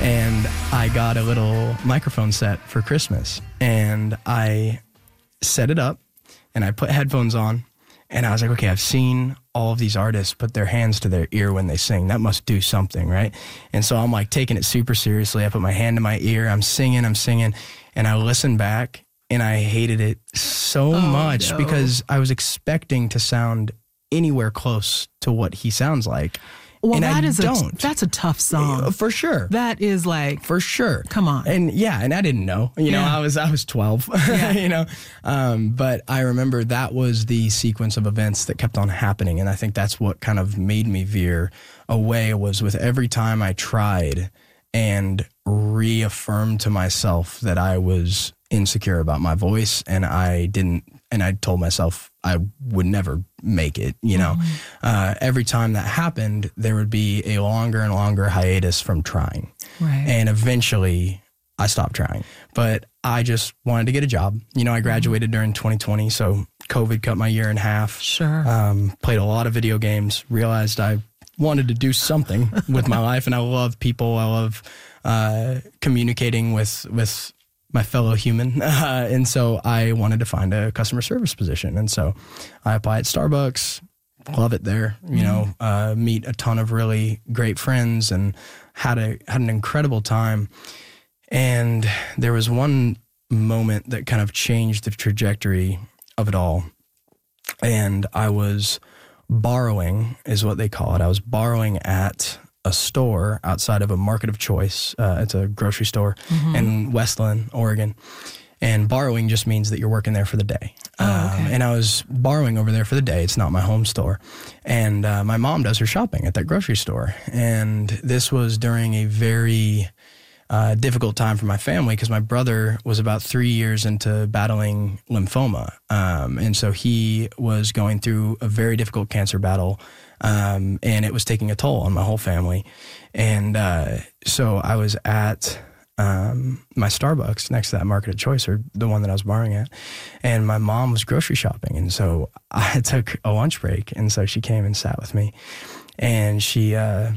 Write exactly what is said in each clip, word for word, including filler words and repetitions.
And I got a little microphone set for Christmas, and I set it up, and I put headphones on, and I was like, okay, I've seen all of these artists put their hands to their ear when they sing. That must do something, right? And so I'm like taking it super seriously. I put my hand to my ear. I'm singing, I'm singing, and I listened back, and I hated it so Oh, much no. because I was expecting to sound anywhere close to what he sounds like. Well, and that I is a don't. that's a tough song. For sure. That is like, For sure. come on. And yeah, and I didn't know. You know, Yeah. I was I was twelve. Yeah. You know, um, but I remember that was the sequence of events that kept on happening, and I think that's what kind of made me veer away. Was with every time I tried and reaffirmed to myself that I was insecure about my voice, and I didn't, and I told myself I would never make it, you know. Mm-hmm. Uh, every time that happened, there would be a longer and longer hiatus from trying. Right. And eventually I stopped trying. But I just wanted to get a job. You know, I graduated during twenty twenty, so COVID cut my year in half. Sure. Um, played a lot of video games, realized I wanted to do something with my life, and I love people. I love uh, communicating with with my fellow human. Uh, and so I wanted to find a customer service position. And so I applied at Starbucks, love it there, you know, uh, meet a ton of really great friends and had a, had an incredible time. And there was one moment that kind of changed the trajectory of it all. And I was borrowing, is what they call it. I was borrowing at a store outside of a Market of Choice. Uh, it's a grocery store Mm-hmm. in Westland, Oregon. And borrowing just means that you're working there for the day. Oh, okay. Um, and I was borrowing over there for the day. It's not my home store. And uh, my mom does her shopping at that grocery store. And this was during a very uh, difficult time for my family because my brother was about three years into battling lymphoma. Um, and so he was going through a very difficult cancer battle. Um, and it was taking a toll on my whole family. And uh, so I was at um, my Starbucks next to that Market of Choice, or the one that I was borrowing at. And my mom was grocery shopping. And so I took a lunch break. And so she came and sat with me. And she, uh,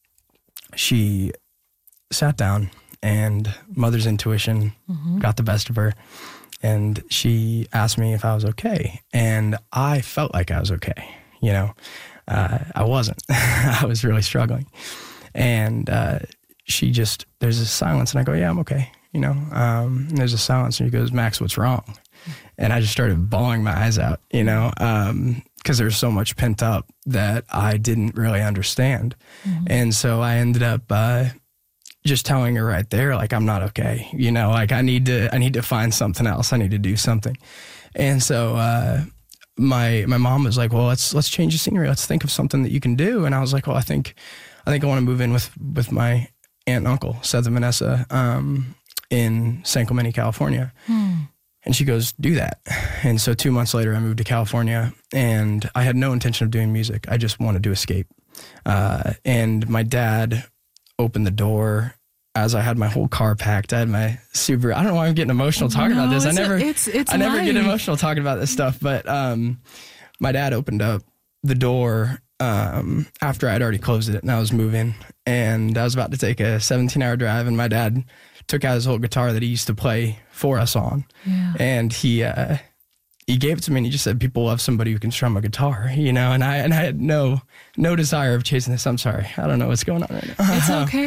she sat down, and mother's intuition Mm-hmm. got the best of her. And she asked me if I was okay. And I felt like I was okay, you know. Uh, I wasn't. I was really struggling. And uh, she just, there's a silence, and I go, yeah, I'm okay. You know, um, and there's a silence, and she goes, Max, what's wrong? And I just started bawling my eyes out, you know, um, because there's so much pent up that I didn't really understand. Mm-hmm. And so I ended up uh, just telling her right there, like, I'm not okay. You know, like I need to, I need to find something else. I need to do something. And so, uh, my, my mom was like, well, let's, let's change the scenery. Let's think of something that you can do. And I was like, well, I think, I think I want to move in with, with my aunt and uncle, Seth and Vanessa, um, in San Clemente, California. Hmm. And she goes, do that. And so two months later, I moved to California, and I had no intention of doing music. I just wanted to escape. Uh, and my dad opened the door as I had my whole car packed. I had my Subaru. I don't know why I'm getting emotional talking No, about this. I it's a- never, it's- it's I never get life. emotional talking about this stuff. But um, my dad opened up the door um, after I'd already closed it, and I was moving. And I was about to take a seventeen hour drive, and my dad took out his whole guitar that he used to play for us on. Yeah. And he uh, he gave it to me, and he just said, people love somebody who can strum a guitar, you know. And I and I had no no desire of chasing this. I'm sorry, I don't know what's going on right now. It's okay.